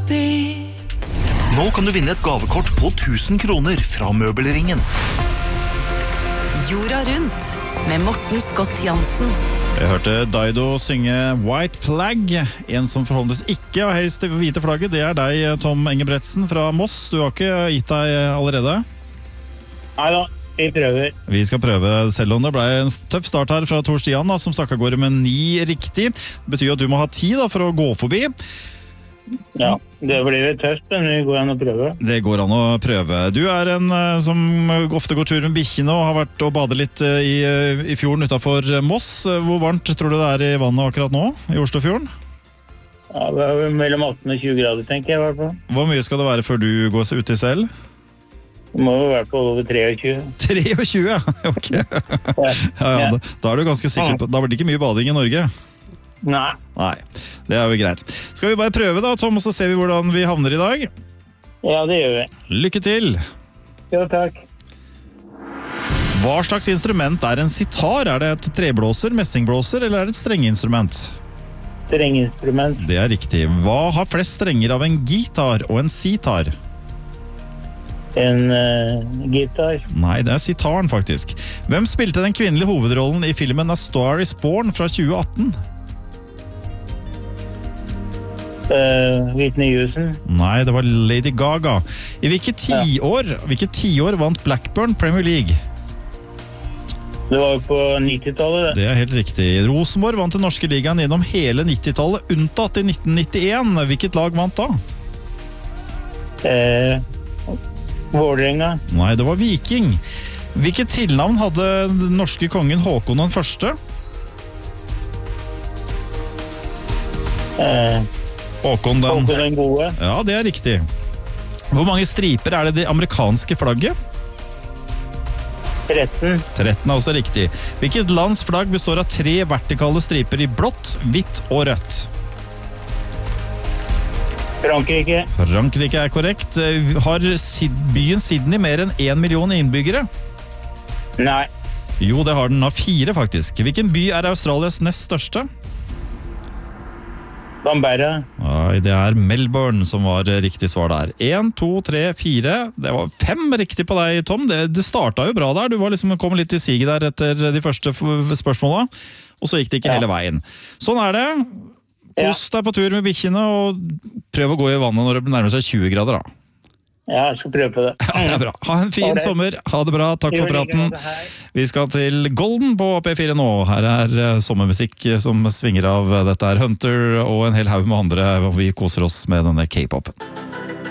oppi. Nå kan du vinne et gavekort på 1000 kroner fra Møbelringen. Jorda rundt med Morten Scott Jansen. Jeg hørte Dido synge White Flag. En som forhåpentligvis ikke har helst det hvite flagget, det er deg, Tom Engebretsen fra Moss. Du har ikke gitt deg allerede? Neida, vi prøver. Vi skal prøve, selv om det ble en tøff start her fra Tor Stian, da, som stakk av gårde med 9 riktig. Det betyr at du må ha 10 da, for å gå forbi. Ja, det blir litt tøft, men det går an å prøve. Det går an å prøve. Du er en som ofte går tur med bikkjene og har vært og badet litt i fjorden utenfor Moss. Hvor varmt tror du det er i vannet akkurat nå, i Oslofjorden? Ja, det er mellom 18 og 20 grader, tenker jeg i hvert fall. Hvor mye skal det være før du går ut i selv? Det må jo være på over 23. 23, ja. Ok. Ja, da er du ganske sikker på. Da blir det ikke mye bading i Norge. Nei. Nei, det er jo greit. Skal vi bare prøve da, Tom, og så ser vi hvordan vi havner i dag? Ja, det gjør vi. Lykke til! Ja, takk. Hva slags instrument er en sitar? Er det et treblåser, messingblåser, eller er det et strengeinstrument? Strenginstrument. Det er riktig. Hva har flest strenger av en gitar og en sitar? En gitar. Nei, det er sitaren faktisk. Hvem spilte den kvinnelige hovedrollen i filmen A Star is Born fra 2018? Whitney Houston. Nei, det var Lady Gaga. I hvilke tiår vant Blackburn Premier League? Det var jo på 90-tallet. Det er helt riktig. Rosenborg vant den norske ligaen gjennom hele 90-tallet, unntatt i 1991. Hvilket lag vant da? Vålerenga. Nei, det var Viking. Hvilket tilnavn hadde den norske kongen Håkon den første? Håkon den gode. Ja, det er riktig. Hvor mange striper er det det amerikanske flagget? 13. 13 er også riktig. Hvilket lands flagg består av 3 vertikale striper i blått, hvitt og rødt? Frankrike. Frankrike er korrekt. Har byen Sydney mer enn 1 million innbyggere? Nei. Jo, det har den av 4 faktisk. Hvilken by er Australias nest største? Canberra. Nei, det er Melbourne som var riktig svar der. 1, 2, 3, 4. Det var 5 riktig på deg, Tom. Du startet jo bra der. Du var liksom kommet litt i siget der etter de første spørsmålene. Og så gikk det ikke hele veien. Sånn er det. Kos deg på tur med bikkjene, og prøv å gå i vannet når det nærmer seg 20 grader da. Ja, jeg skal prøve på det. Ja, det er bra. Ha en fin sommer. Ha det bra. Takk for praten. Vi skal til Golden på P4 nå. Her er sommermusikk som svinger av. Dette er Hunter og en hel haug med andre, og vi koser oss med denne K-popen.